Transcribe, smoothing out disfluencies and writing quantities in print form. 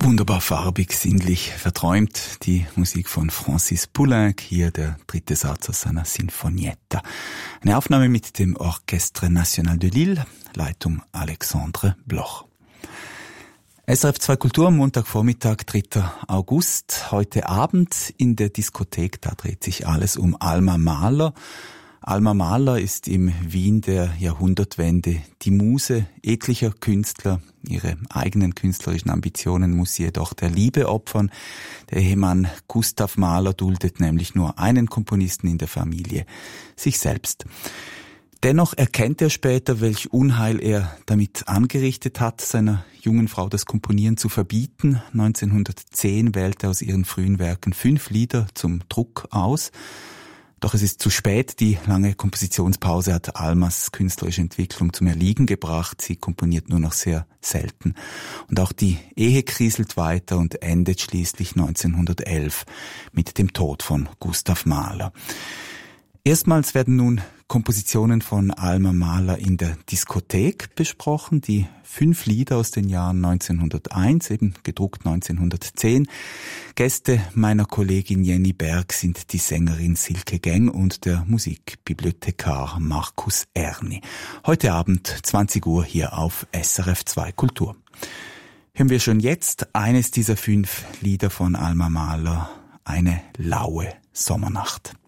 Wunderbar farbig, sinnlich, verträumt. Die Musik von Francis Poulenc, hier der dritte Satz aus seiner Sinfonietta. Eine Aufnahme mit dem Orchestre National de Lille, Leitung Alexandre Bloch. SRF 2 Kultur am Montagvormittag, 3. August. Heute Abend in der Diskothek, da dreht sich alles um Alma Mahler. Alma Mahler ist im Wien der Jahrhundertwende die Muse etlicher Künstler. Ihre eigenen künstlerischen Ambitionen muss sie jedoch der Liebe opfern. Der Ehemann Gustav Mahler duldet nämlich nur einen Komponisten in der Familie, sich selbst. Dennoch erkennt er später, welch Unheil er damit angerichtet hat, seiner jungen Frau das Komponieren zu verbieten. 1910 wählte er aus ihren frühen Werken 5 Lieder zum Druck aus. Doch es ist zu spät. Die lange Kompositionspause hat Almas künstlerische Entwicklung zum Erliegen gebracht. Sie komponiert nur noch sehr selten. Und auch die Ehe kriselt weiter und endet schließlich 1911 mit dem Tod von Gustav Mahler. Erstmals werden nun Kompositionen von Alma Mahler in der Diskothek besprochen. Die 5 Lieder aus den Jahren 1901, eben gedruckt 1910. Gäste meiner Kollegin Jenny Berg sind die Sängerin Silke Geng und der Musikbibliothekar Markus Erni. Heute Abend 20 Uhr hier auf SRF 2 Kultur. Hören wir schon jetzt eines dieser 5 Lieder von Alma Mahler, eine laue Sommernacht.